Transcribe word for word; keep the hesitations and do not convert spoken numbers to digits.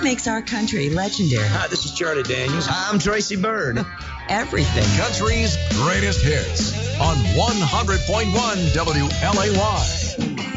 makes our country legendary? Hi, this is Charlie Daniels. I'm Tracy Byrd. Everything. Country's greatest hits on one hundred point one W L A Y.